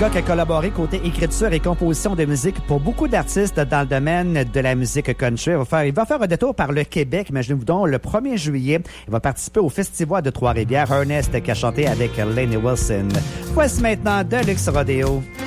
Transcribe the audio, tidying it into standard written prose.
gars qui a collaboré côté écriture et composition de musique pour beaucoup d'artistes dans le domaine de la musique country. Il va faire un détour par le Québec, imaginez-vous donc, le 1er juillet. Il va participer au Festival de Trois-Rivières. Ernest qui a chanté avec Lainey Wilson. Voici maintenant Deluxe Rodeo.